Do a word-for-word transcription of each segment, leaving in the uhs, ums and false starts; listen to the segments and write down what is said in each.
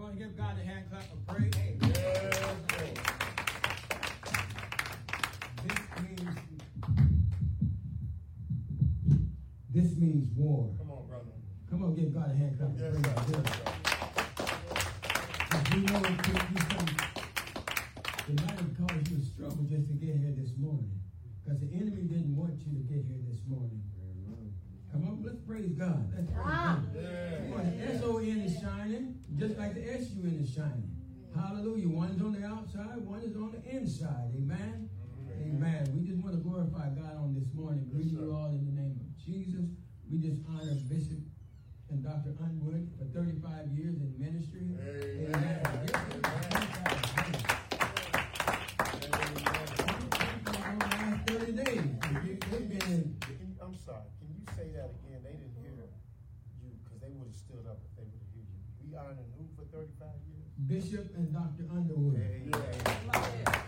want to give God a hand clap of praise? Yes. This means, this means war. Come on, brother. Come on, give God a hand clap of Yes, praise. sir. Yes, you know it took you some, it might have caused you a struggle just to get here this morning. Because the enemy didn't want you to get here this morning. Come on, let's praise God. Let's praise Ah. God. Yeah. Come on, the S O N is shining, just like the S U N is shining. Hallelujah. One is on the outside, one is on the inside. Amen. Amen. Amen. We just want to glorify God on this morning. Greet you all in the name of Jesus. We just honor Bishop and Doctor Unwood for thirty-five years in ministry. Amen. Amen. Amen. Amen. thirty days. They've been in. I'm sorry. Can you say that again? They didn't hear you because they would have stood up if they would have heard you. We honored who for thirty-five years? Bishop and Doctor Underwood. Yeah.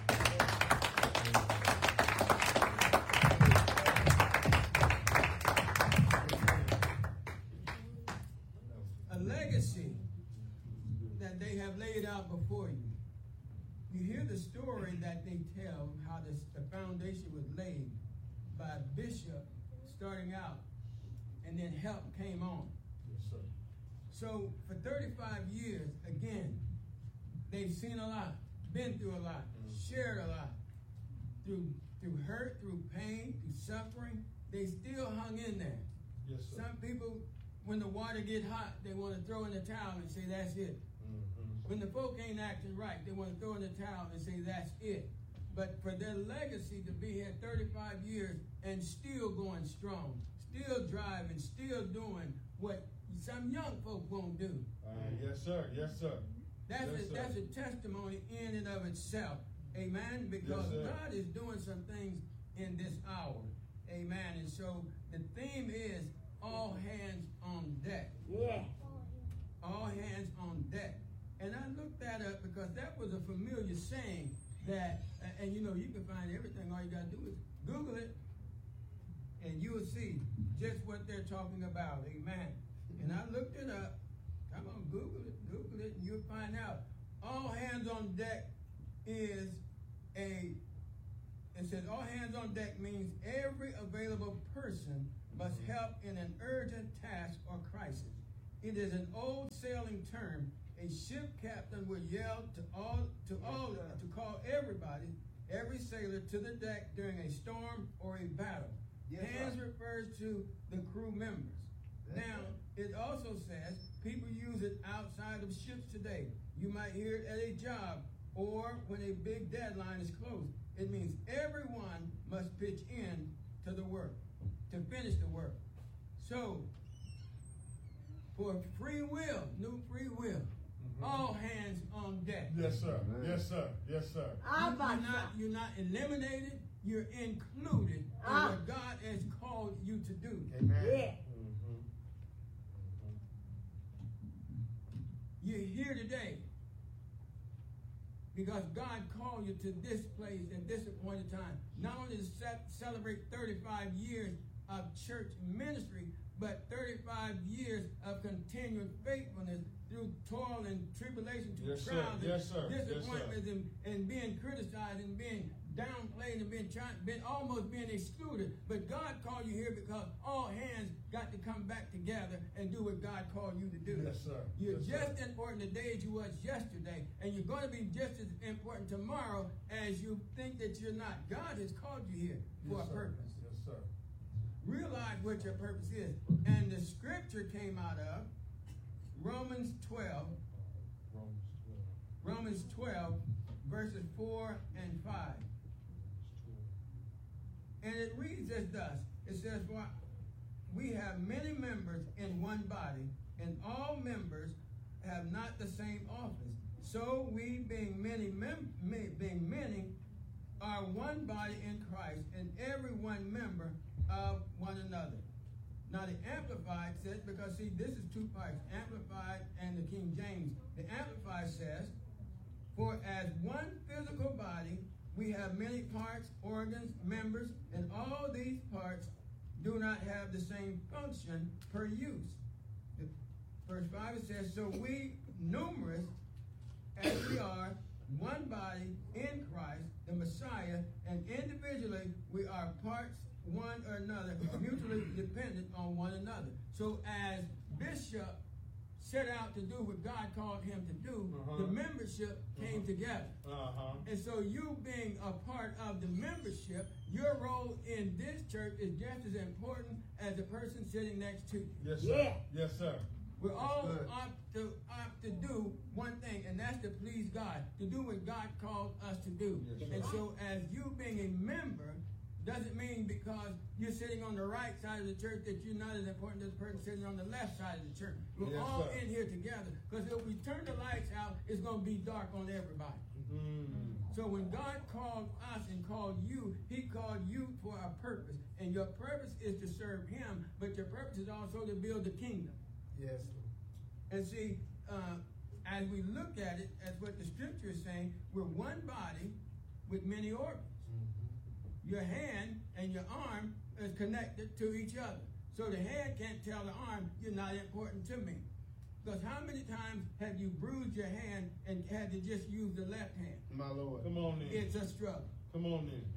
A legacy that they have laid out before you. You hear the story that they tell, how this, the foundation was laid by a bishop starting out, and then help came on. Yes, sir. So for thirty-five years, again, they've seen a lot, been through a lot, mm-hmm. shared a lot. Through through hurt, through pain, through suffering, they still hung in there. Yes, sir. Some people, when the water get hot, they want to throw in the towel and say, that's it. Mm-hmm. When the folk ain't acting right, they want to throw in the towel and say, that's it. But for their legacy to be here thirty-five years and still going strong, still driving, still doing what some young folk won't do. Uh, yes, sir. Yes, sir. That's, yes, a, sir. that's a testimony in and of itself. Amen? Because yes, God is doing some things in this hour. Amen. And so the theme is all hands on deck. Yeah. All hands on deck. And I looked that up because that was a familiar saying that, and you know, you can find everything. All you got to do is Google it, and you will see just what they're talking about. Amen. And I looked it up. Come on, Google it. Google it, and you'll find out. All hands on deck is a, it says all hands on deck means every available person must help in an urgent task or crisis. It is an old sailing term. A ship captain will yell to all to all to call everybody, every sailor to the deck during a storm or a battle. Yes, Hands sir. refers to the crew members. That's Now, it also says people use it outside of ships today. You might hear it at a job or when a big deadline is close. It means everyone must pitch in to the work, to finish the work. So, for free will, new free will, mm-hmm. all hands on deck. Yes, sir. Amen. Yes, sir. Yes, sir. Ah, You- You're not, you're not eliminated, you're included in Ah. what God has called you to do. Amen. Yeah. Mm-hmm. You're here today because God called you to this place at this appointed time. Not only to ce- celebrate thirty-five years of church ministry, but thirty-five years of continued faithfulness through toil and tribulation, through Yes, sir. trials Yes, sir. and Yes, disappointments sir. and, and being criticized and being downplayed and being trying, been almost being excluded. But God called you here because all hands got to come back together and do what God called you to do. Yes, sir. You're Yes, just sir. as important today as you was yesterday, and you're going to be just as important tomorrow as you think that you're not. God has called you here for Yes, a sir. purpose. Yes, sir. Realize what your purpose is. And the scripture came out of Romans twelve, Romans twelve. Romans twelve, verses four and five. And it reads as thus. It says, "For we have many members in one body, and all members have not the same office. So we, being many, mem- ma- being many, are one body in Christ, and every one member of one another." Now the Amplified says, because see, this is two parts, Amplified and the King James. The Amplified says, "For as one physical body, we have many parts, organs, members, and all these parts do not have the same function per use." The verse five, it says, "So we, numerous, as we are one body in Christ, the Messiah, and individually we are parts one or another, mutually dependent on one another. So as Bishop set out to do what God called him to do, uh-huh. the membership came uh-huh. together. Uh-huh. And so you being a part of the membership, your role in this church is just as important as the person sitting next to you. Yes, sir. Yeah. Yes, sir. We're all up to, up to do one thing, and that's to please God, to do what God called us to do. Yes, and so as you being a member, doesn't mean because you're sitting on the right side of the church that you're not as important as the person sitting on the left side of the church. We're yes, all sir. in here together. Because if we turn the lights out, it's going to be dark on everybody. Mm. So when God called us and called you, he called you for a purpose. And your purpose is to serve him, but your purpose is also to build the kingdom. Yes. And see, uh, as we look at it, as what the scripture is saying, we're one body with many organs. Your hand and your arm is connected to each other. So the hand can't tell the arm, you're not important to me. Because how many times have you bruised your hand and had to just use the left hand? My Lord. Come on in. It's a struggle. Come on in.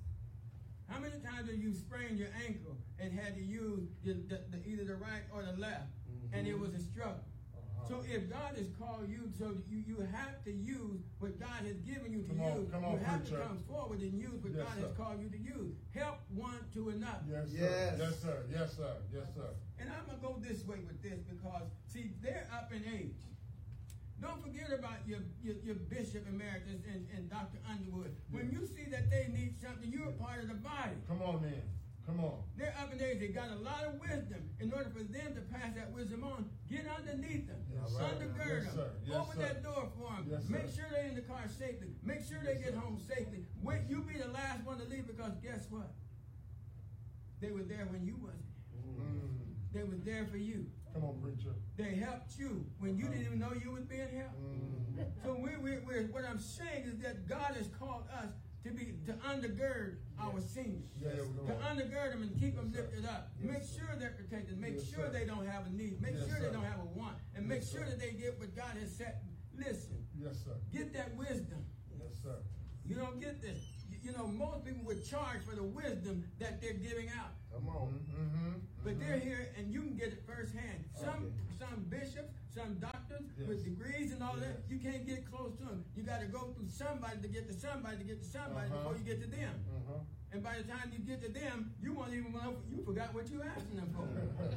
How many times have you sprained your ankle and had to use the, the, the, either the right or the left, mm-hmm. and it was a struggle? Uh-huh. So if God has called you, so you, you have to use what God has given you to come on, use. Come on, you have preacher. to come forward and use what yes, God sir. has called you to use. Help one to another. Yes, sir. Yes, yes sir. Yes, sir. Yes, sir. And I'm going to go this way with this because, see, they're up in age. Don't forget about your, your, your Bishop Emeritus and, and Doctor Underwood. When yes. you see that they need something, you're a part of the body. Come on, man. Come on. They're up in age. They got a lot of wisdom. In order for them to pass that wisdom on, get underneath them. Yes, undergird yes, them. Yes, Open sir. that door for them. Yes, Make sir. sure they're in the car safely. Make sure they yes, get sir. home safely. Wait, you be the last one to leave because guess what? They were there when you wasn't. Mm. They were there for you. Come on, preacher. They helped you when you didn't even know you was being helped. Mm. So we, we, we're, what I'm saying is that God has called us to be to undergird yes. our seniors, yes, to undergird them and keep them yes, lifted up. Yes, make sir. sure they're protected. Make yes, sure sir. they don't have a need. Make yes, sure sir. they don't have a want, and yes, make sure sir. that they get what God has set. Listen. Yes, sir. Get that wisdom. Yes, sir. You don't get this. You, you know, most people would charge for the wisdom that they're giving out. Come on. Mm-hmm. But mm-hmm. they're here, and you can get it firsthand. Some okay. some bishops, some doctors yes. with degrees and all yes. that, you can't get close to them. You got to go through somebody to get to somebody to get to somebody uh-huh. before you get to them. Uh-huh. And by the time you get to them, you won't even know, you forgot what you asking them for.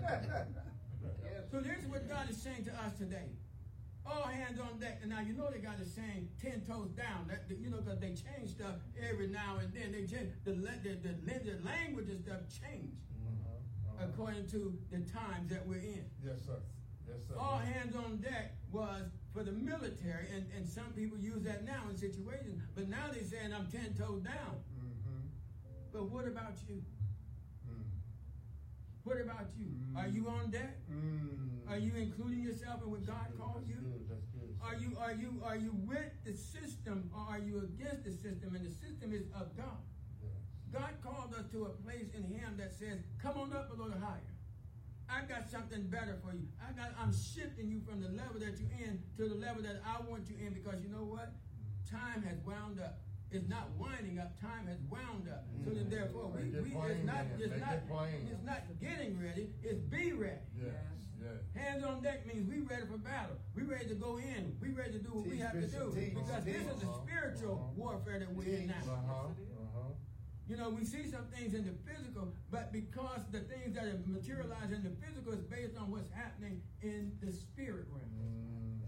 So here's what God is saying to us today. All hands on deck. And now you know they got it saying ten toes down. That, you know, because they change stuff every now and then. They change the the, the, the language and stuff change uh-huh. Uh-huh. according to the times that we're in. Yes, sir. Yes, sir. All hands on deck was for the military, and, and some people use that now in situations. But now they're saying I'm ten toes down. Mm-hmm. But what about you? Mm. What about you? Mm. Are you on deck? Mm. Are you including yourself in what God called you? Good. That's good. Are you are you are you with the system, or are you against the system? And the system is of God. Yes. God called us to a place in Him that says, "Come on up a little higher. I got something better for you. I got. I'm shifting you from the level that you're in to the level that I want you in, because you know what? Time has wound up. It's not winding up. Time has wound up. Mm. So then, therefore, we, we it's not it's Make not it it's not getting ready. It's be ready. Yes. Yes. Hands on deck means we ready for battle. We ready to go in. We ready to do what teach, we have Bishop, to do, teach, because teach. this is a spiritual uh-huh. warfare that we're in now. Uh-huh. Uh-huh. You know, we see some things in the physical, but because the things that are materialized in the physical is based on what's happening in the spirit realm. Mm.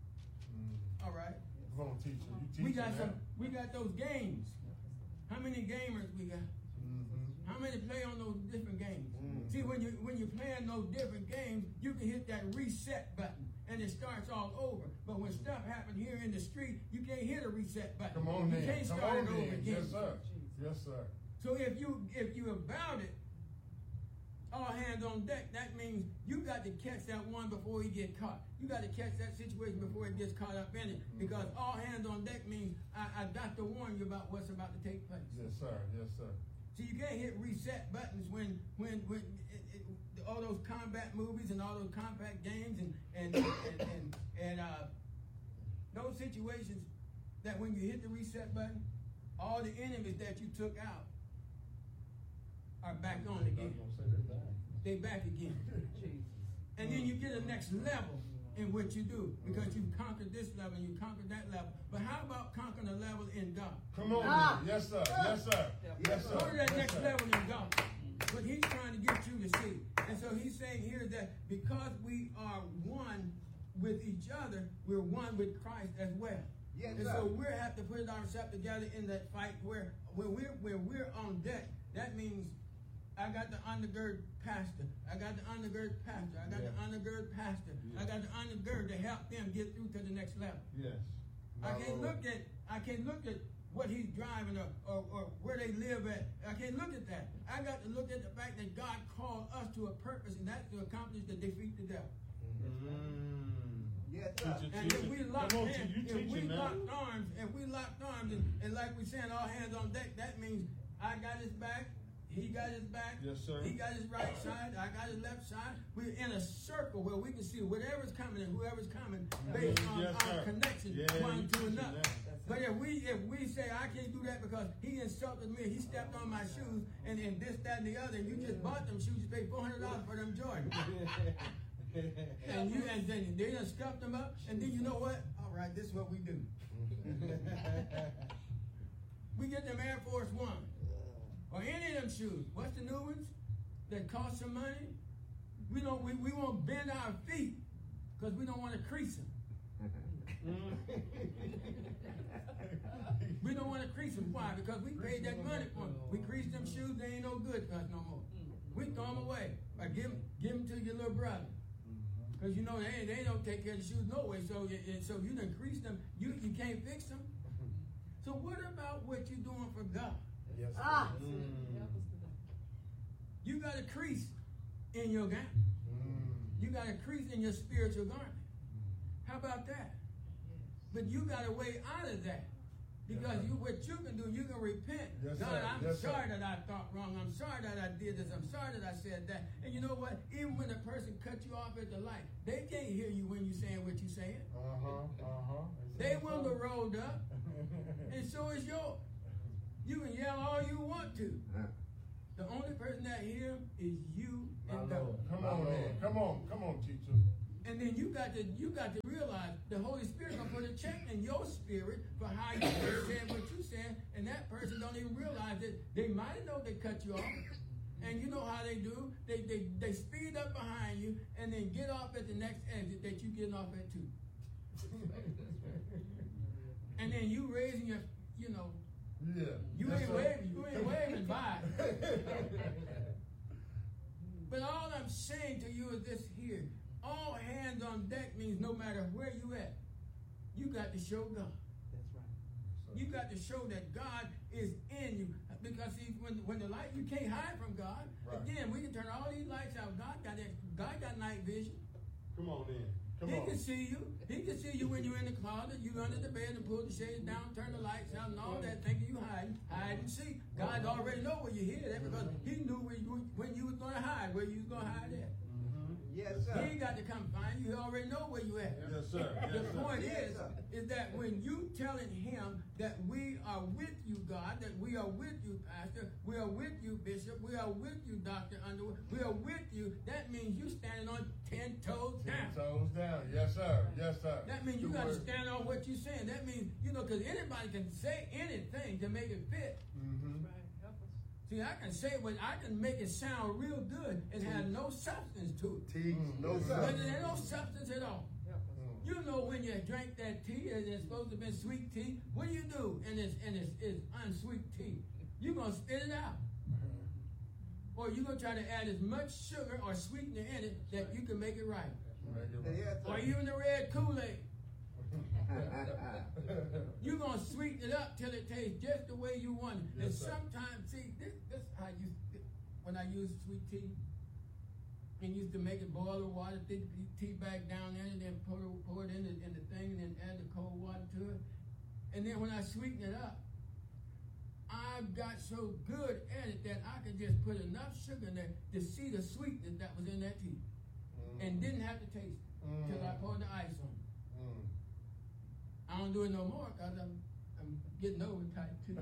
Mm. All right. Come on, teacher. You teach we got now. some. We got those games. How many gamers we got? Mm-hmm. How many play on those different games? Mm-hmm. See, when you when you're playing those different games, you can hit that reset button, and it starts all over. But when stuff happens here in the street, you can't hit a reset button. Come on, you man. can't Come start on, it over man. again. Yes, sir. Yes, sir. So if you if you about it, all hands on deck, that means you got to catch that one before he get caught. You got to catch that situation before it gets caught up in it. Because all hands on deck means I, I got to warn you about what's about to take place. Yes, sir. Yes, sir. So you can't hit reset buttons when when when it, it, all those combat movies and all those combat games and and and and, and uh, those situations that when you hit the reset button, all the enemies that you took out are back on again. They back again. And then you get a next level in what you do, because you conquered this level and you conquered that level. But how about conquering a level in God? Come on. Ah. Yes, sir. Yes, sir. Yes, sir. Go to that Yes, next sir. level in God. What he's trying to get you to see. And so he's saying here that because we are one with each other, we're one with Christ as well. Yes, and sir. so we have to put ourselves together in that fight where when we're where we're on deck. That means I got the undergird pastor. I got the undergird pastor. I got Yeah. the undergird pastor. Yeah. I got the undergird to help them get through to the next level. Yes. I My can't Lord. look at I can't look at what he's driving or, or, or where they live at. I can't look at that. I got to look at the fact that God called us to a purpose, and that's to accomplish the defeat the devil. Mm. Yes, sir. Teacher, And if teacher. we locked Come on, hands, you if we teaching, man. locked arms, if we locked arms, and, and like we saying, all hands on deck, that means I got his back, he got his back, Yes, sir. he got his right side, I got his left side. We're in a circle where we can see whatever's coming and whoever's coming based on Yes, our sir. connection Yeah, one you to teaching, another. man. But if we if we say I can't do that because he insulted me, he stepped on my shoes, and, and this, that, and the other, and you just bought them shoes, you paid four hundred dollars for them Jordans. And you and then they done scuffed them up, and then you know what? All right, this is what we do. We get them Air Force One or any of them shoes. What's the new ones that cost some money? We don't. We, we won't bend our feet because we don't want to crease them. We don't want to crease them. Why? Because we paid that money for them. We crease them shoes. They ain't no good to us no more. We throw them away or give them, give them to your little brother. Because you know they ain't, they don't take care of the shoes no way. So it, so you done crease them. You you can't fix them. So what about what you're doing for God? Yes, sir. Ah. You got a crease in your gown. You got a crease in your spiritual garment. How about that? But you got a way out of that. Because you, what you can do, you can repent. Yes, God, sir. I'm Yes, sorry sir. that I thought wrong. I'm sorry that I did this. I'm sorry that I said that. And you know what? Even when a person cuts you off at the light, they can't hear you when you're saying what you're saying. Uh-huh. Uh-huh. They window rolled up, and so is yours. You can yell all you want to. The only person that hear is you and My God. Lord. Come on, man. Come on. Come on, teacher. And then you got to you got to realize the Holy Spirit gonna put a check in your spirit for how you said what you said, and that person don't even realize that they might know they cut you off. And you know how they do? They they they speed up behind you and then get off at the next exit that you getting off at too. And then you raising your you know Yeah. you Yes, ain't sir. waving you ain't waving by. But all I'm saying to you is this here. All hands on deck means no matter where you at, you got to show God. That's right. You got to show that God is in you. Because see, when, when the light, you can't hide from God. Right. Again, we can turn all these lights out. God got that, God got night vision. Come on in. Come He on. can see you. He can see you when you're in the closet. You under the bed and pull the shades down, turn the lights out, and all that, thinking you hiding. Hide and see. God already know where you hear that because He knew where you, when you was going to hide, where you was going to hide at. Yes, sir. He ain't got to come find you. He already know where you at. Yes, sir. The Yes, sir. point Yes, is, sir. is that when you telling him that we are with you, God, that we are with you, Pastor, we are with you, Bishop, we are with you, Doctor Underwood, we are with you, that means you standing on ten toes Ten down. toes down. Yes, sir. Yes, sir. That means you The got to word. stand on what you're saying. That means, you know, because anybody can say anything to make it fit. Mm-hmm. See, I can say what I can make it sound real good and have no substance to it. Teach. Mm, No mm. sir. But there ain't no substance at all. Mm. You know when you drink that tea and it's supposed to be sweet tea, what do you do? And it's and it's, it's unsweet tea. You're gonna spit it out. Or you're gonna try to add as much sugar or sweetener in it that you can make it right. Make it right. Yes, Or sir. even the red Kool-Aid. You're gonna sweeten it up till it tastes just the way you want it. And Yes, sir. sometimes, see, this this how I used to, when I used sweet tea, and used to make it boil the water, thick the tea bag down in it, then pour it, pour it in the, in the thing, and then add the cold water to it. And then when I sweeten it up, I've got so good at it that I could just put enough sugar in there to see the sweetness that was in that tea, and didn't have to taste it till I poured the ice on it. Mm. don't do it no more because I'm, I'm getting over type two.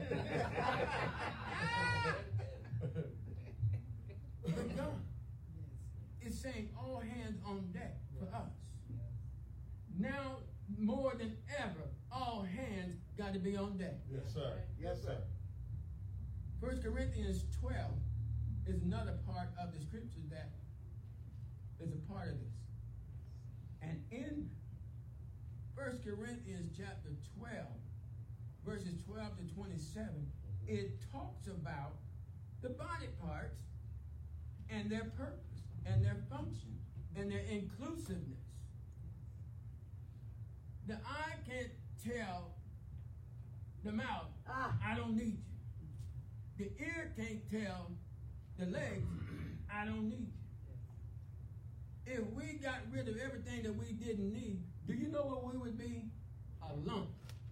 But God is saying all hands on deck for us. Now, more than ever, all hands got to be on deck. Yes, sir. Yes, sir. First Corinthians twelve is another part of the scripture that is a part of this. And in First Corinthians chapter twelve, verses twelve to twenty-seven, it talks about the body parts and their purpose and their function and their inclusiveness. The eye can't tell the mouth, ah. I don't need you. The ear can't tell the legs, I don't need you. If we got rid of everything that we didn't need, do you know what we would be? A lump.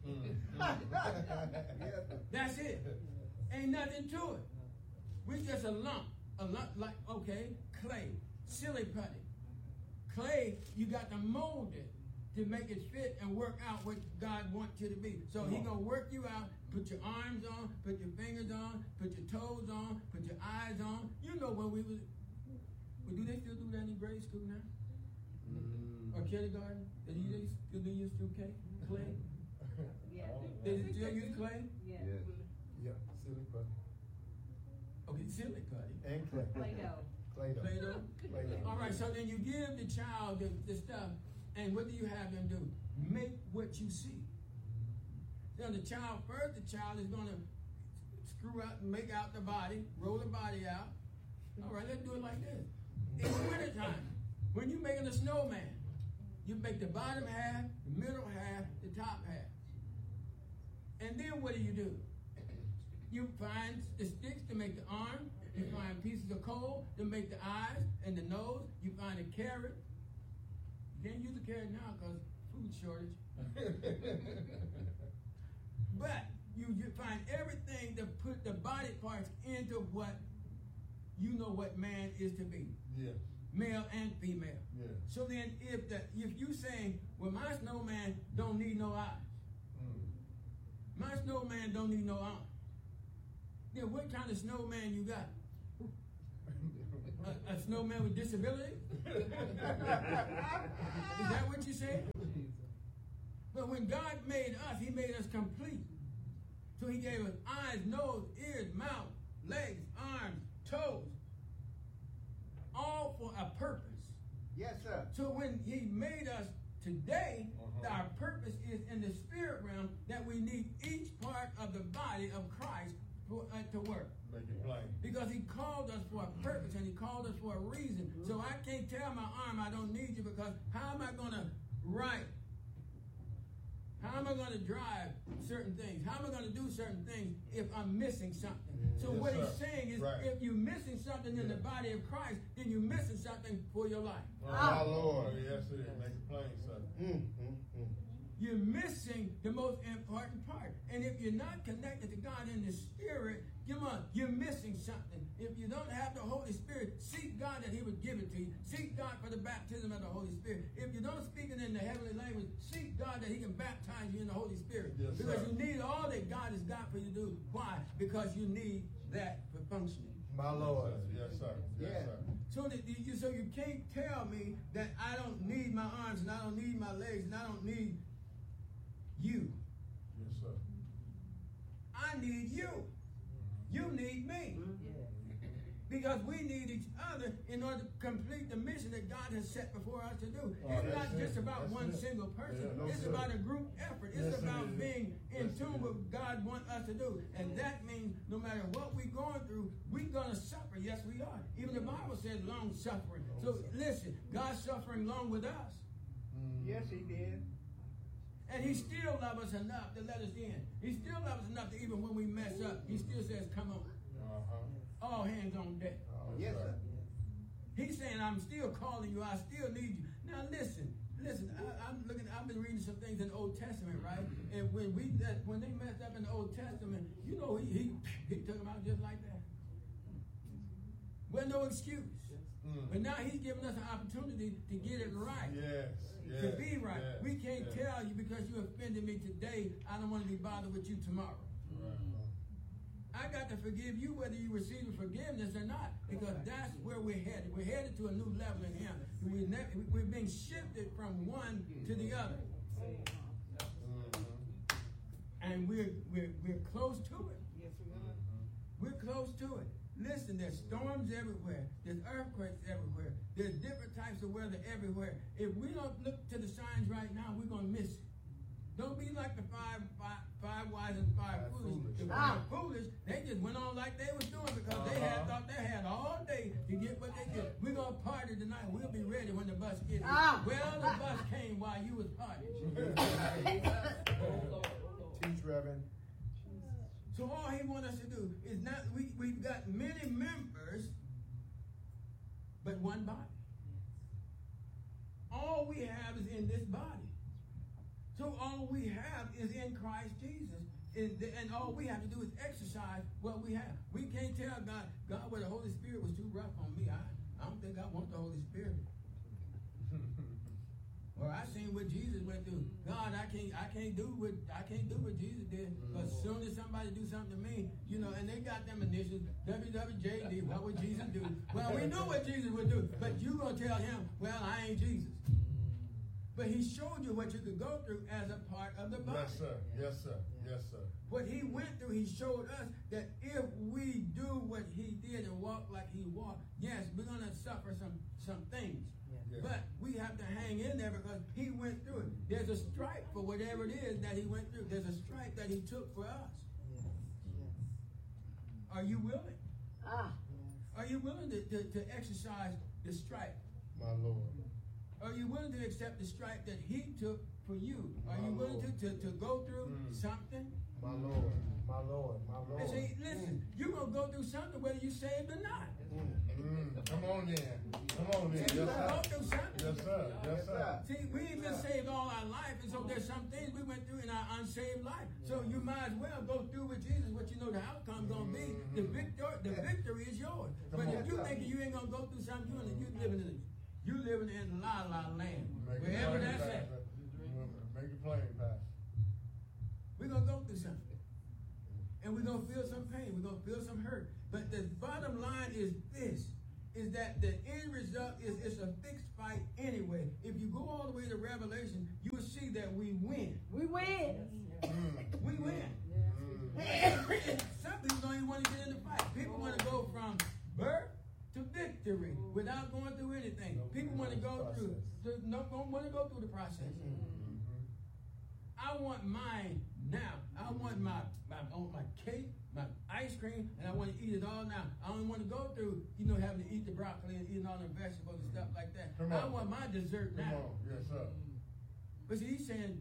That's it. Ain't nothing to it. We just a lump. A lump like, okay, clay, silly putty. Clay, you got to mold it to make it fit and work out what God wants you to be. So He gonna work you out, put your arms on, put your fingers on, put your toes on, put your eyes on. You know when we was, well, do they still do that in grade school now? Mm. Or kindergarten? Did you still do use to clay? Clay? Yeah. Did they still use clay? Yeah. Yeah, silly putty. Okay, silly putty. And clay. Play-Doh. Play-Doh. Play-Doh? Play-Doh. All right, so then you give the child the, the stuff, and what do you have them do? Make what you see. So the child, first the child is going to screw out and make out the body, roll the body out. All right, let's do it like this. In the wintertime, when you're making a snowman, you make the bottom half, the middle half, the top half. And then what do you do? You find the sticks to make the arm. You find pieces of coal to make the eyes and the nose. You find a carrot. You can't use a carrot now because food shortage. But you, you find everything to put the body parts into what you know what man is to be. Yeah. Male and female. Yeah. So then if the if you saying, well, my snowman don't need no eyes. Mm. My snowman don't need no arm. Then what kind of snowman you got? A, a snowman with disability? Is that what you said? But when God made us, He made us complete. So He gave us eyes, nose, ears, mouth, legs, arms, toes, all for a purpose. Yes, sir. So when He made us today, uh-huh. our purpose is in the spirit realm that we need each part of the body of Christ for, uh, to work. Make it plain. Because He called us for a purpose and He called us for a reason. So I can't tell my arm I don't need you, because how am I going to write? How am I going to drive certain things? How am I going to do certain things if I'm missing something? So Yes, what sir. He's saying is, Right. if you're missing something in Yeah. the body of Christ, then you're missing something for your life. Oh, my Lord. Yes, it is. Make it plain, sir. Mm, mm, mm. You're missing the most important part. And if you're not connected to God in the Spirit, come on, you're missing something. If you don't have the Holy Spirit, seek God that He would give it to you. Seek God for the baptism of the Holy Spirit. If you don't speak it in the heavenly language, seek God that He can baptize you in the Holy Spirit. Yes, because sir. you need all that God has got for you to do. Why? Because you need that for functioning. My Lord. Yes, sir. Yes, Yeah. sir. So that you, so you can't tell me that I don't need my arms and I don't need my legs and I don't need you. Yes, sir. I need you. You need me. Because we need each other in order to complete the mission that God has set before us to do. Oh, It's that's not it. just about That's one it. single person. Yeah, no, it's sir. about a group effort. It's Yes, it about is. being in Yes, it tune is. with what God wants us to do. And that means no matter what we're going through, we're going to suffer. Yes, we are. Even the Bible says long suffering. So listen, God's suffering long with us. Yes, He did. And He still loves us enough to let us in. He still loves us enough to even when we mess up, He still says, come on. Uh-huh. All hands on deck. Yes, sir. He's saying, I'm still calling you. I still need you. Now listen, listen. I, I'm looking. I've been reading some things in the Old Testament, right? And when we that, when they messed up in the Old Testament, you know, he he, he took them out just like that. Well, no excuse. Mm. But now He's giving us an opportunity to get it right. Yes. Yes. To be right. Yes. We can't yes. tell you because you offended me today, I don't want to be bothered with you tomorrow. Right. I got to forgive you whether you receive forgiveness or not, because that's where we're headed. We're headed to a new level in Him. We're, ne- we're being shifted from one to the other, Mm-hmm. and we're we're we're close to it. Yes, we are. We're close to it. Listen, there's storms everywhere. There's earthquakes everywhere. There's different types of weather everywhere. If we don't look to the signs right now, we're gonna miss it. Don't be like the five, five, five wise and five, Five foolish. foolish. The Ah. five foolish, they just went on like they was doing because they had Uh-huh. thought they had all day to get what they get. We're gonna party tonight. We'll be ready when the bus gets here. Ah. Well, the bus came while you was partying. Teach, Reverend. So all He wants us to do is not. We we've got many members, but one body. All we have is in this body. So all we have is in Christ Jesus. And, and all we have to do is exercise what we have. We can't tell God, God, well, the Holy Spirit was too rough on me. I, I don't think I want the Holy Spirit. Or I seen what Jesus went through. God, I can't I can't do what I can't do what Jesus did. But as soon as somebody do something to me, you know, and they got them initials, W W J D, what would Jesus do? Well, we knew what Jesus would do, but you gonna tell him, well, I ain't Jesus. But He showed you what you could go through as a part of the body. Yes, sir. Yes, sir. Yes, sir. What He went through, He showed us that if we do what He did and walk like He walked, yes, we're gonna suffer some some things. Yeah. But we have to hang in there because He went through it. There's a stripe for whatever it is that He went through. There's a stripe that He took for us. Are you willing? Ah. Are you willing to, to, to exercise the stripe? My Lord. Are you willing to accept the stripe that He took for you? Are My you willing Lord. to, to, to go through Mm. something? My Lord. My Lord. My Lord. And see, listen, you're going to go through something whether you saved or not. Mm. Come on then. Come on then. You're Yes, going to go sir. through something. Yes, sir. Yes, sir. See, we ain't been saved all our life, and so there's some things we went through in our unsaved life. So you might as well go through with Jesus what you know the outcome gonna be. The victor, the victory is yours. But if you think you ain't gonna go through something, you in- you living in you living in la la land, Make it wherever plain, that's at. Pastor. Make it plain, Pastor. We're gonna go through something, and we're gonna feel some pain. We're gonna feel some hurt. But the bottom line is this: is that the end result is it's a fixed fight anyway. If you go all the way to Revelation, you will see that we win. We win. Mm. We win. Mm. Some people don't even want to get in the fight. People want to go from birth to victory without going through anything. People want to go through, to, no, don't want to go through the process. I want mine now. I want my, my, I want my cake, my ice cream, and I want to eat it all now. I don't want to go through, you know, having to eat the broccoli and eating all the vegetables and stuff like that. Come I on. want my dessert Come now. on. Yes, sir. But see, he's saying,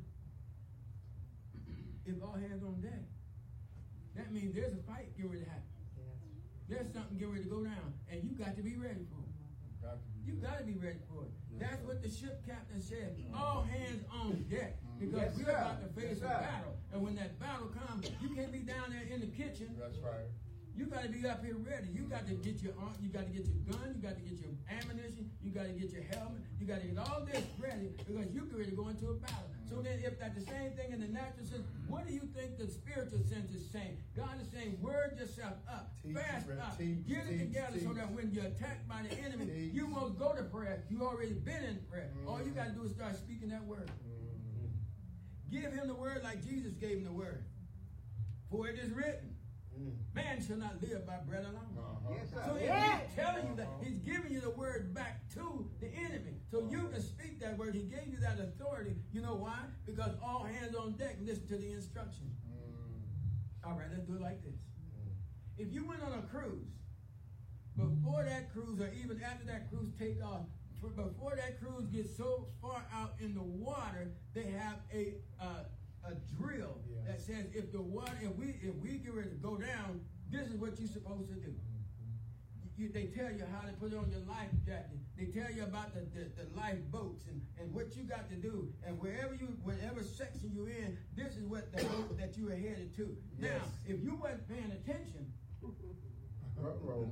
if all hands on deck, that means there's a fight getting ready to happen. There's something getting ready to go down, and you got to be ready for it. Got to be You ready. got to be ready for it. Yes, That's sir. what the ship captain said. All hands on deck, because Yes, we're sir. about to face Yes, a sir. battle. And when that battle comes, you can't be down there in the kitchen. That's right. You got to be up here ready. You got to get your arm, you got to get your gun, you got to get your ammunition, you got to get your helmet, you got to get all this ready because you get ready to go into a battle. So then, if that's the same thing in the natural sense, what do you think the spiritual sense is saying? God is saying, word yourself up, Teach, fast brother, up, teach, get it teach, together so teach. that when you're attacked by the enemy, Teach. you won't go to prayer. You already been in prayer. All you Mm. got to do is start speaking that word. Mm. Give him the word like Jesus gave him the word. For it is written, Mm. man shall not live by bread alone. Uh-huh. Yes, sir. So if Yeah. he's telling you that, he's giving you the word back to the enemy. So you can speak that word. He gave you that authority. You know why? Because all hands on deck listen to the instructions. Mm. All right, let's do it like this. If you went on a cruise, before that cruise or even after that cruise take off, for- before that cruise gets so far out in the water, they have a uh, a drill Yeah. that says if the water, if we if we get ready to go down, this is what you're supposed to do. You, they tell you how to put on your life jacket. They tell you about the, the, the life boats and, and what you got to do. And wherever you, whatever section you're in, this is what the boat that you are headed to. Yes. Now, if you wasn't paying attention, Ruh-roh.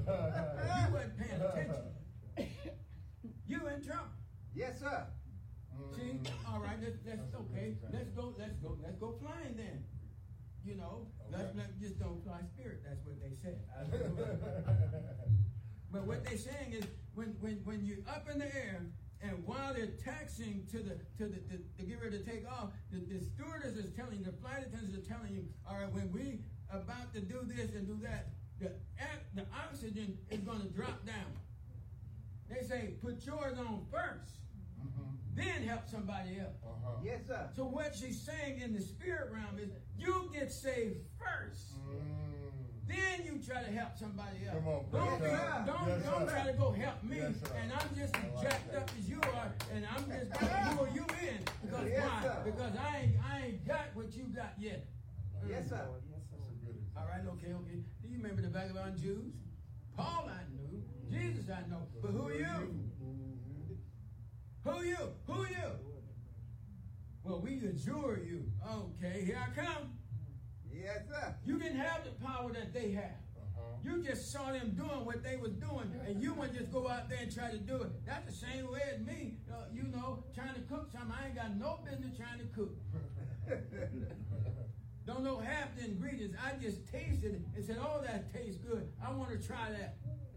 if you wasn't paying attention, you in trouble. Yes, sir. See, all right, let's, let's okay, let's go, let's go, let's go flying then. You know, let's, let's just don't fly spirit. That's what they said. I don't know. But what they're saying is, when when when you're up in the air, and while they're taxiing to the to the, the to get ready to take off, the, the stewardess is telling you, the flight attendants are telling you, all right, when we about to do this and do that, the the oxygen is going to drop down. They say, put yours on first, mm-hmm. then help somebody else. Uh-huh. Yes, sir. So what she's saying in the spirit realm is, you get saved first. Mm. Then you try to help somebody else. Come on, don't yes, be, sir. don't, Yes, don't sir. try to go help me, Yes, sir. and I'm just as I like jacked that. up as you are, and I'm just going to lure you in. Because Yes, why? sir. Because I ain't, I ain't got what you got yet. Yes, sir. That's a good example. All right, okay, okay. Do you remember the vagabond Jews? Paul I knew. Jesus I know. But who are you? Mm-hmm. Who are you? Who are you? Well, we adjure you. Okay, here I come. Yes, sir. You didn't have the power that they have. Uh-huh. You just saw them doing what they was doing, and you want to just go out there and try to do it. That's the same way as me, uh, you know, trying to cook something. I ain't got no business trying to cook. Don't know half the ingredients. I just tasted it and said, oh, that tastes good. I want to try that.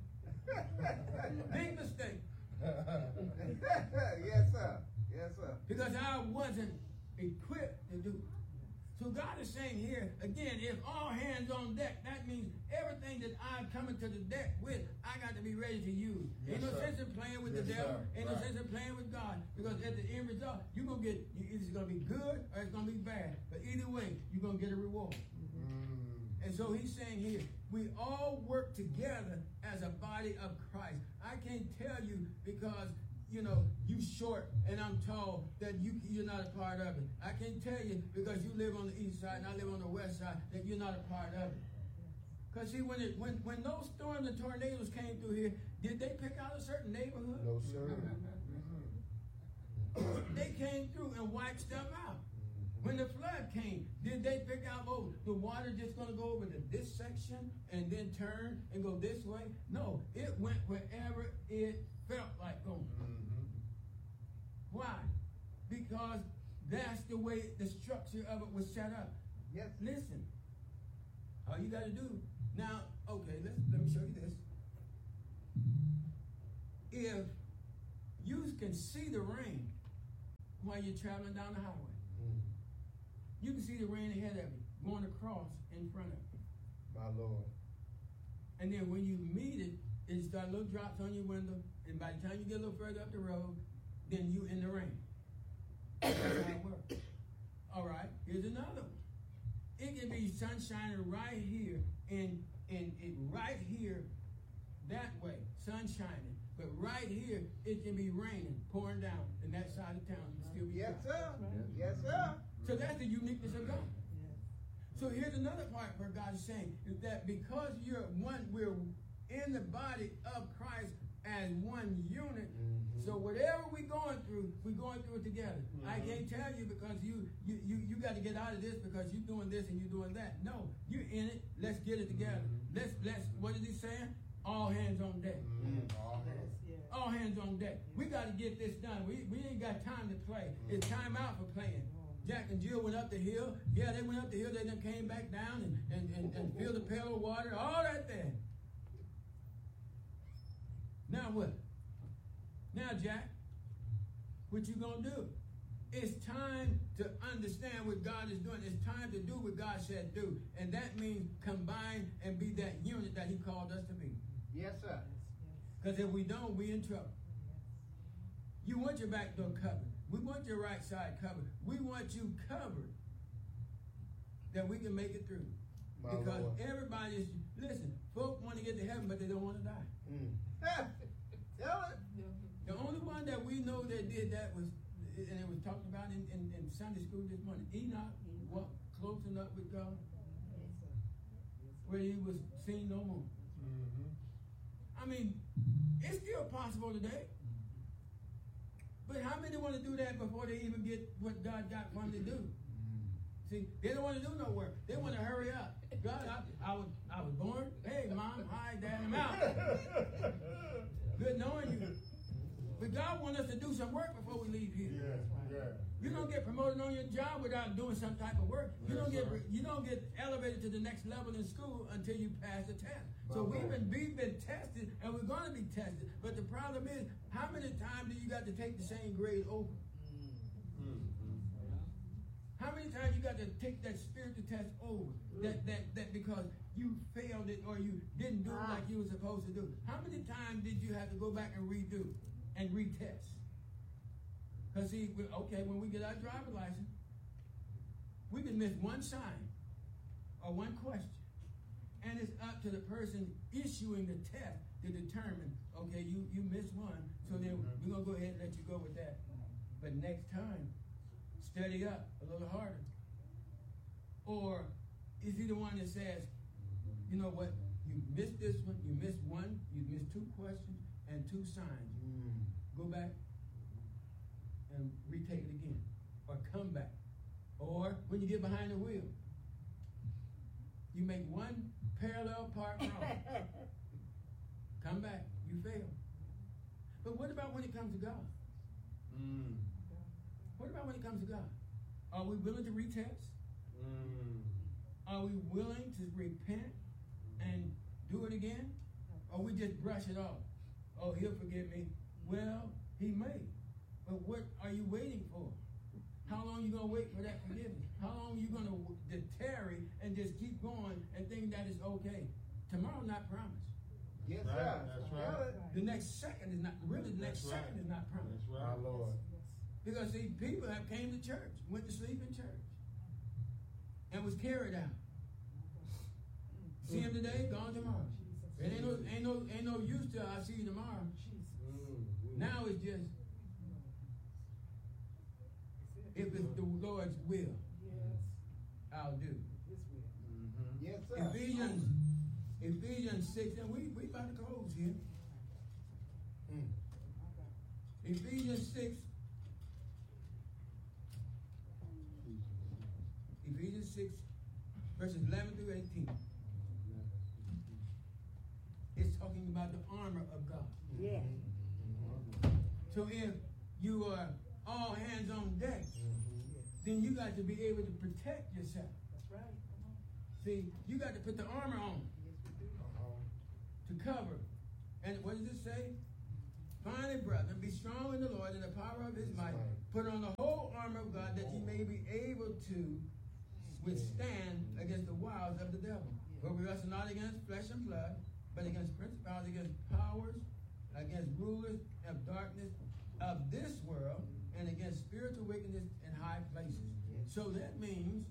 Big mistake. Yes, sir. Yes, sir. Because I wasn't equipped to do it. So God is saying here, again, if all hands on deck, that means everything that I'm coming to the deck with, I got to be ready to use. Yes, Ain't no sir. sense in playing with Yes, the devil. sir. Ain't Right. no sense in playing with God. Because at the end result, you're going to get, it's going to be good or it's going to be bad. But either way, you're going to get a reward. Mm. And so he's saying here, we all work together as a body of Christ. I can't tell you because, you know, you short and I'm tall that you, you're not a part of it. I can't tell you because you live on the east side and I live on the west side that you're not a part of it. Because see, when, it, when, when those storms and tornadoes came through here, did they pick out a certain neighborhood? No, sir. They came through and wiped stuff out. When the flood came, did they pick out, oh, the water just going to go over to this section and then turn and go this way? No, it went wherever it felt like going. Mm-hmm. Why? Because that's the way the structure of it was set up. Yes. Listen, all you got to do, now, okay, let's, let me show you this. If you can see the rain while you're traveling down the highway, Mm. you can see the rain ahead of you, going across in front of you. My Lord. And then when you meet it, it starts little drops on your window, and by the time you get a little further up the road, then you in the rain. That's how it works. All right, here's another one. It can be sun shining right here, and, and it right here, that way, sun shining. But right here, it can be raining, pouring down, and that side of town can still be Yes, dry. sir. Yes, sir. So that's the uniqueness of God. So here's another part where God is saying is that because you're one, we're in the body of Christ as one unit. Mm-hmm. So whatever we're going through, we're going through it together. Mm-hmm. I can't tell you because you you you, you got to get out of this because you're doing this and you're doing that. No, you're in it. Let's get it together. Mm-hmm. Let's let's. What is he saying? All hands on deck. Mm. All hands. All hands on deck. We got to get this done. We, we ain't got time to play. It's time out for playing. Jack and Jill went up the hill. Yeah, they went up the hill. They then came back down and, and, and, and filled the pail of water. All that there. Now what? Now, Jack, what you going to do? It's time to understand what God is doing. It's time to do what God said do. And that means combine and be that unit that he called us to be. Yes, sir. Because if we don't, we in trouble. You want your back door covered. We want your right side covered. We want you covered that we can make it through. My because Lord. everybody is, listen, folk want to get to heaven, but they don't want to die. Mm. Tell it. The only one that we know that did that was, and it was talked about in, in, in Sunday school this morning, Enoch walked close enough with God where he was seen no more. Mm-hmm. I mean, it's still possible today. But how many want to do that before they even get what God got for them to do? See, they don't want to do no work. They want to hurry up. God, I, I was I was born. Hey, mom, hi, dad, I'm out. Good knowing you. But God wants us to do some work before we leave here. Yeah. your job without doing some type of work. You Yes, don't get sir. you don't get elevated to the next level in school until you pass the test. So Wow. we've been we've been tested and we're going to be tested. But the problem is, how many times do you got to take the same grade over? How many times you got to take that spiritual test over? That that that because you failed it or you didn't do it like you were supposed to do. How many times did you have to go back and redo and retest? Because see, we- okay, when we get our driver's license, we can miss one sign or one question. And it's up to the person issuing the test to determine, okay, you, you missed one, so then we're going to go ahead and let you go with that. But next time, study up a little harder. Or is he the one that says, you know what, you missed this one, you missed one, you missed two questions and two signs. Go back and retake it again. Or come back. Or when you get behind the wheel, you make one parallel part wrong. Come back, you fail. But what about when it comes to God? Mm. What about when it comes to God? Are we willing to retest? Mm. Are we willing to repent and do it again? Or we just brush it off? Oh, he'll forgive me. Well, he may. But what are you waiting for? How long are you going to wait for that forgiveness? How long are you going to tarry and just keep going and think that it's okay? Tomorrow not promised. Yes, Right, sir. that's Tell right. it. The next second is not, really the next That's right. second is not promised. That's My right. Lord. Because see, people have came to church, went to sleep in church, and was carried out. See him today, gone tomorrow. It ain't no, ain't no, ain't no use to I see you tomorrow. Mm. Now it's just if it's the Lord's will, I'll do. Mm-hmm. Yes, sir. Ephesians, Ephesians six, and we we about to close here. Mm. Ephesians six. Ephesians six, verses eleven through eighteen. It's talking about the armor of God. Yeah. So if you are all hands on deck, then you got to be able to protect yourself. That's right. See, you got to put the armor on Yes, we do. to cover. And what does it say? Finally, brethren, be strong in the Lord and the power of his might. Put on the whole armor of God that ye may be able to withstand against the wiles of the devil. For we wrestle not against flesh and blood, but against principalities, against powers, against rulers of darkness of this world, and against spiritual wickedness in high places. So that means,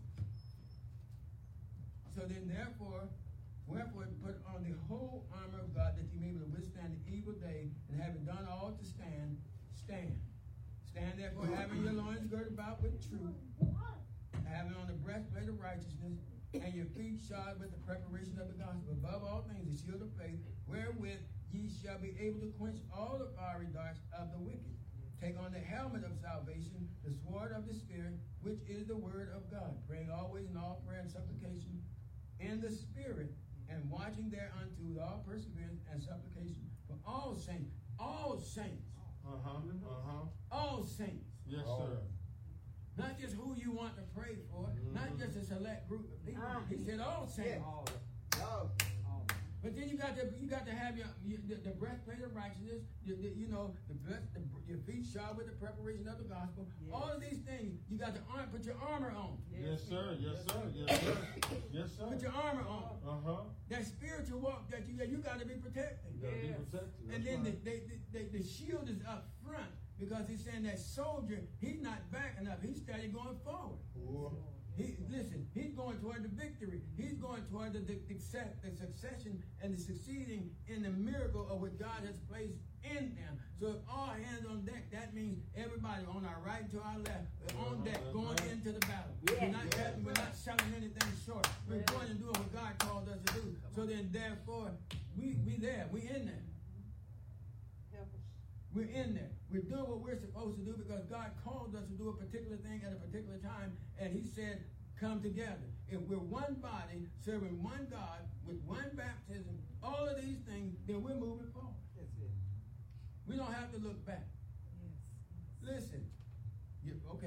so then therefore, wherefore put on the whole armor of God that you may be able to withstand the evil day, and having done all to stand, stand. Stand therefore, having your loins girded about with truth, having on the breastplate of righteousness, and your feet shod with the preparation of the gospel. Above all things, the shield of faith, wherewith ye shall be able to quench all the fiery darts of the wicked. Take on the helmet of salvation, the sword of the Spirit, which is the word of God, praying always in all prayer and supplication in the Spirit, and watching thereunto with all perseverance and supplication for all saints, all saints, Uh-huh. Uh-huh. all saints. Yes, All sir. right. Not just who you want to pray for, not just a select group of people. Ah. He said all saints. All of it. Oh, All of it. But then you got to you got to have your, your the, the breastplate of righteousness. You, the, you know the, breast, the your feet shod with the preparation of the gospel. Yes. All of these things you got to arm, put your armor on. Yes, sir. Yes, sir. Yes, sir. Yes, sir. Put your armor on. Uh-huh. That spiritual walk that you you got to be protected. You gotta be Yes. protected. And That's then right. the, the, the, the shield is up front because he's saying that soldier, he's not backing up. He's steady going forward. Cool. He, listen, he's going toward the victory. He's going toward the, the, the, the succession and the succeeding in the miracle of what God has placed in them. So if all hands on deck, that means everybody on our right to our left, we're on deck, going into the battle. Yeah. We're not Yeah. cutting, we're not selling anything short. We're Yeah. going and doing what God called us to do. So then therefore, we we there, we in there. Help us. We're in there. We're doing what we're supposed to do because God called us to do a particular thing at a particular time, and he said, come together. If we're one body, serving one God, with one baptism, all of these things, then we're moving forward. That's it. We don't have to look back. Yes. Listen, you, okay,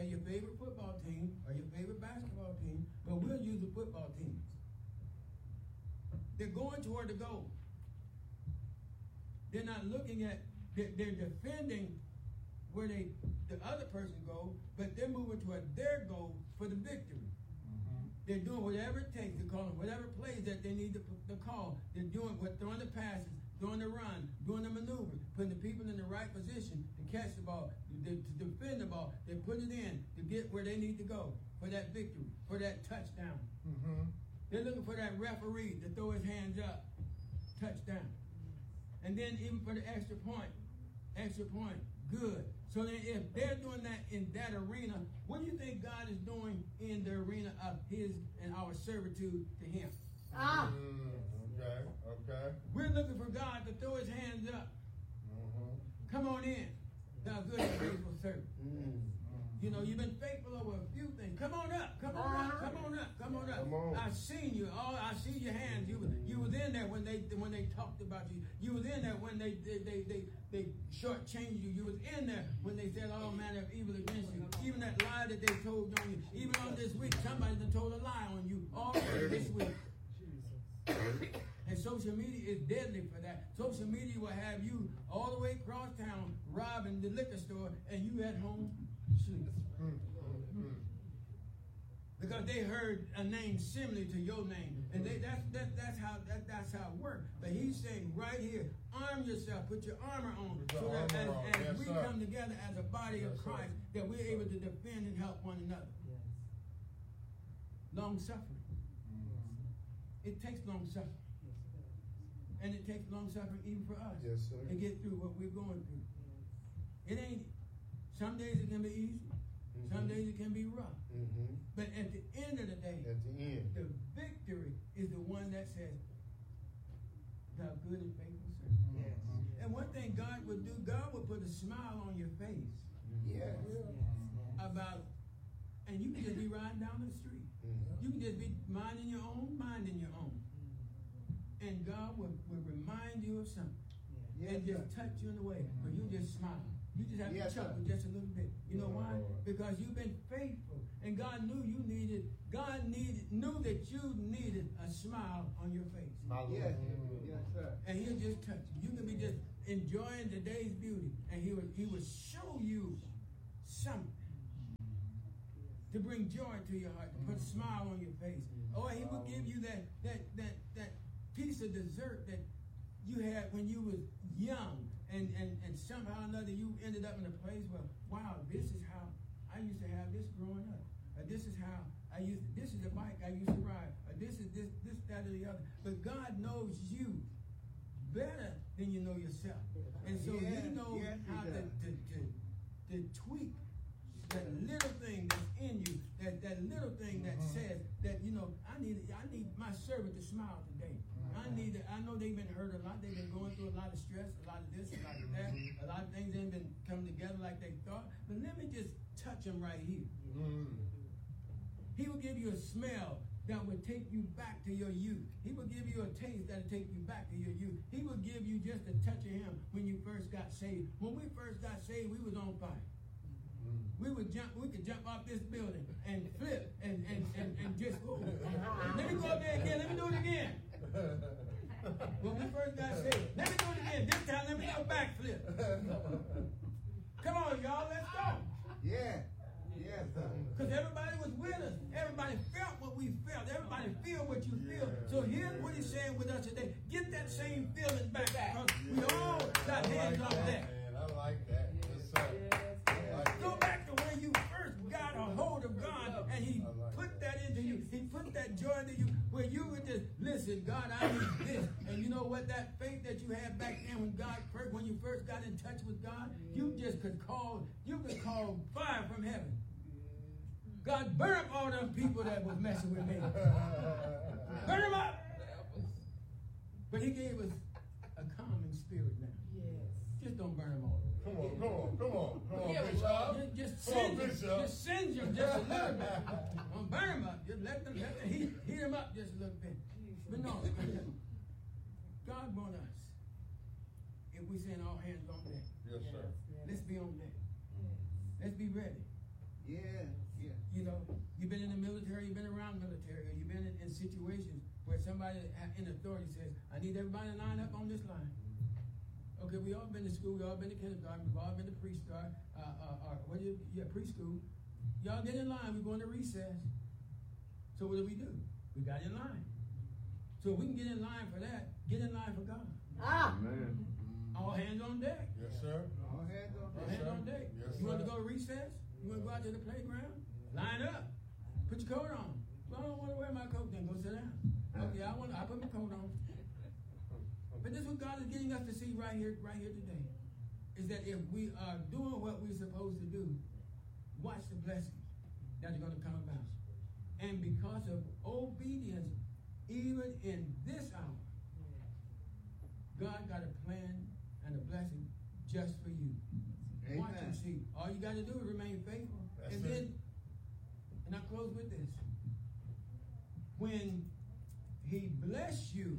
have your favorite football team or your favorite basketball team, but we'll use the football teams. They're going toward the goal. They're not looking at, they're, they're defending where they the other person go, but they're moving toward their goal for the victory. Mm-hmm. They're doing whatever it takes to call them, whatever plays that they need to, to call. They're doing what, throwing the passes, doing the run, doing the maneuver, putting the people in the right position to catch the ball, to, to defend the ball. They're putting it in to get where they need to go for that victory, for that touchdown. Mm-hmm. They're looking for that referee to throw his hands up, touchdown. And then even for the extra point, extra point, good. So then if they're doing that in that arena, what do you think God is doing in the arena of his and our servitude to him? Ah. Mm, okay, okay. We're looking for God to throw his hands up. Mm-hmm. Come on in, thou good and faithful servant. Mm. You know, you've been faithful over a few things. Come on up, come on up, come on up, come on up. Come on. I seen you. Oh, I see your hands. You was you was in there when they when they talked about you. You was in there when they they they they, they shortchanged you. You was in there when they said all manner of evil against you. Even that lie that they told on you. Even on this week, somebody done told a lie on you all this week. And social media is deadly for that. Social media will have you all the way across town robbing the liquor store and you at home sleep. Mm-hmm. Because they heard a name similar to your name. And they, that's, that, that's, how, that, that's how it works. But he's saying right here, arm yourself, put your armor on. Put So your that as, armor on. as Yes, we sir. come together as a body Yes, of sir. Christ, that we're able to defend and help one another. Long suffering. Mm-hmm. It takes long suffering. And it takes long suffering even for us Yes, sir. to get through what we're going through. It ain't, some days it can be easy, some Mhm. days it can be rough. Mm-hmm. But at the end of the day, At the end. the victory is the one that says, thou good and faithful servant. Yes. And one thing God would do, God would put a smile on your face Yes. about, and you can just be riding down the street. Mm-hmm. You can just be minding your own, minding your own. And God will, will remind you of something. And just touch you in a way where you just smile. You just have Yes, to chuckle sir. just a little bit. You know why? Lord. Because you've been faithful. And God knew you needed, God needed, knew that you needed a smile on your face. My Lord. Yes. Yes, sir. And he'll just touch you. You can be just enjoying today's beauty. And he will, he will show you something to bring joy to your heart, to put a smile on your face. Or he will give you that that that that piece of dessert that you had when you was young, and, and, and somehow or another you ended up in a place where, wow, this is how I used to have this growing up. Or this is how I used, this is the bike I used to ride. Or this is this, this, that, or the other. But God knows you better than you know yourself. And so Yes, he knows yes, he how to, does. to, to, to tweak that little thing that's in you, that, that little thing that says that, you know, I need I need my servant to smile today. I need to, I know they've been hurt a lot. They've been going through a lot of stress, a lot of this, a lot of that. A lot of things ain't been coming together like they thought. But let me just touch them right here. Mm. He will give you a smell that will take you back to your youth. He will give you a taste that will take you back to your youth. He will give you just a touch of him when you first got saved. When we first got saved, we was on fire. We would jump, we could jump off this building and flip and, and, and, and just, ooh. Let me go up there again, let me do it again. When we first got saved, let me do it again. This time, let me do a backflip. Come on, y'all, let's go. Yeah. Yes, sir. Because everybody was with us. Everybody felt what we felt. Everybody feel what you feel. So here's what he's saying with us today. Get that same feeling back. Because we all got hands off that. Man, I like that. Yes, sir. I like Go that. back to when you first got a hold of God and he put that into you. He put that joy into you where you would just, listen, God, I need this. And you know what? That faith that you had back then when God first, when you first got in touch with God, you just could call, you could call fire from heaven. God, burn up all them people that was messing with me. Burn them up. But he gave us a calming spirit now. Just don't burn them all. Come on, come on, come on, come on, Yeah, Bishop. Just, just Come on, singe them. Bishop. Just singe them just a little bit. Don't burn them up. Just let them, let them heat, heat them up just a little bit. But no, God wants us, if we send all hands on deck, Yes, sir. let's be on deck. Let's be ready. Yes. You've been in the military, you've been around military, or you've been in, in situations where somebody in authority says, I need everybody to line up on this line. Okay, we all been to school, we all been to kindergarten, we've all been to preschool, uh, uh, uh, what do you, yeah, preschool. Y'all get in line, we're going to recess. So what do we do? We got in line. So if we can get in line for that, get in line for God. Ah. Amen. All hands on deck. Yes, sir. All hands on All deck. hands on deck. Yes, You want to sir. go to recess? You want to go out to the playground? Line up. Put your coat on. Well, I don't want to wear my coat, then go sit down. Okay, I want. I put my coat on. But this is what God is getting us to see right here, right here today, is that if we are doing what we're supposed to do, watch the blessings that are going to come about. And because of obedience, even in this hour, God got a plan and a blessing just for you. Amen. Watch and see. All you got to do is remain faithful. That's and it. then, and I close with this. When he bless you,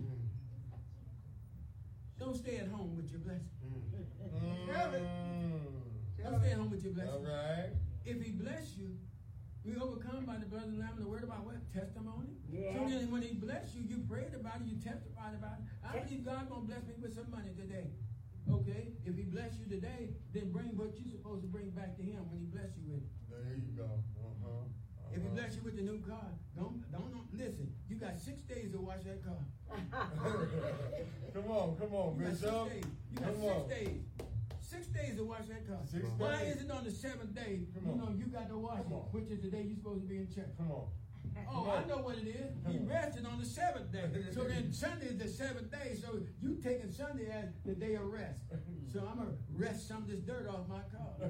don't stay at home with your blessing. Mm. Don't stay at home with your blessing. All right. If he bless you, we overcome by the blood and the lamb and the word about what? Testimony. Yeah. So then when he bless you, you prayed about it, you testified about it. I believe God gonna bless me with some money today. Okay? If he bless you today, then bring what you're supposed to bring back to him when he bless you with it. There you go. Uh-huh. Uh-huh. If he bless you with the new car, don't, don't, don't listen. You got six days to wash that car. Come on, come on, You got six Bishop. days. You got Come six on. days. Six days to wash that car. Six Why days. is it on the seventh day, Come you on. know, you got to wash Come it, on. which is the day you're supposed to be in church? Come on. Oh, I know what it is. He Come on. rested on the seventh day. So then Sunday is the seventh day. So you taking Sunday as the day of rest. So I'm going to rest some of this dirt off my car.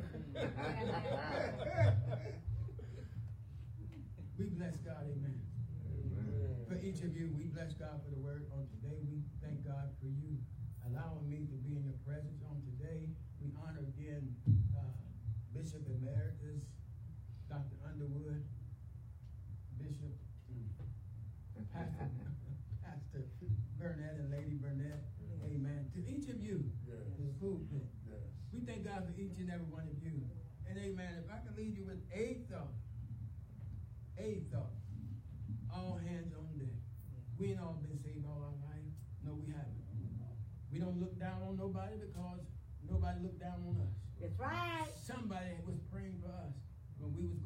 We bless God, amen. For each of you, we bless God for the word on today. We thank God for you allowing me to be in your presence on today. We honor again uh, Bishop Emeritus, Doctor Underwood, Bishop, Pastor, Pastor Burnett and Lady Burnett. Amen. To each of you, Yes. the pulpit. Yes. We thank God for each and every one of you. And amen. If I can leave you with a thought, a thought, all hands on deck. We ain't all been saved all our life. No, we haven't. We don't look down on nobody because nobody looked down on us. That's right. Somebody was praying for us when we was